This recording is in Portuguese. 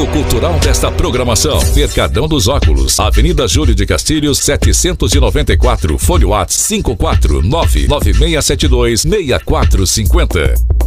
cultural desta programação. Mercadão dos Óculos, Avenida Júlio de Castilhos, 794, Folha Whats 54996726450.